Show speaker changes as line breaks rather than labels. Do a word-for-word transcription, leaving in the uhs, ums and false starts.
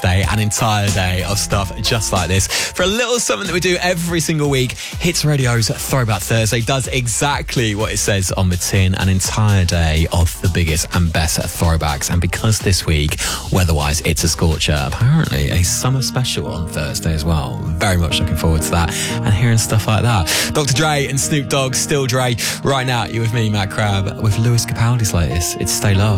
Thursday, an entire day of stuff just like this. For a little something that we do every single week, Hits Radio's Throwback Thursday does exactly what it says on the tin, an entire day of the biggest and best throwbacks. And because this week, weather-wise, it's a scorcher, apparently a summer special on Thursday as well. Very much looking forward to that and hearing stuff like that. Doctor Dre and Snoop Dogg, Still Dre. Right now, you're with me, Matt Crabb, with Lewis Capaldi's latest. It's Stay Love.